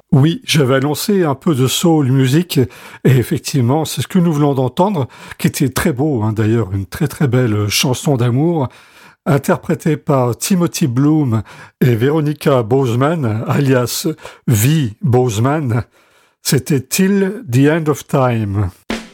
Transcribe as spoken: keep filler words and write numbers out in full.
Oui, j'avais annoncé un peu de soul music et effectivement, c'est ce que nous venons d'entendre, qui était très beau, hein, d'ailleurs, une très très belle chanson d'amour, interprétée par Timothy Bloom et Veronica Bozeman, alias V. Bozeman. C'était Till the End of Time.